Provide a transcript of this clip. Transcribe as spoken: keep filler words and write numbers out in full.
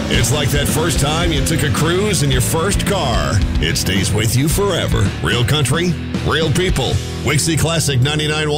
It's like that first time you took a cruise in your first car. It stays with you forever. Real country, real people. Wixie Classic ninety-nine point one.